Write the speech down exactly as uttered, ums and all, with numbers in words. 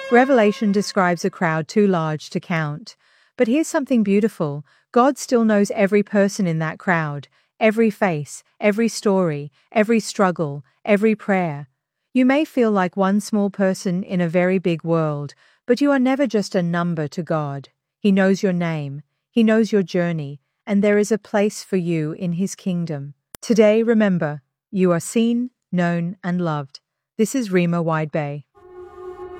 Revelation describes a crowd too large to count. But here's something beautiful. God still knows every person in that crowd, every face, every story, every struggle, every prayer. You may feel like one small person in a very big world, but you are never just a number to God. He knows your name, He knows your journey, and there is a place for you in His kingdom. Today, remember, you are seen, known, and loved. This is Rima Wide Bay.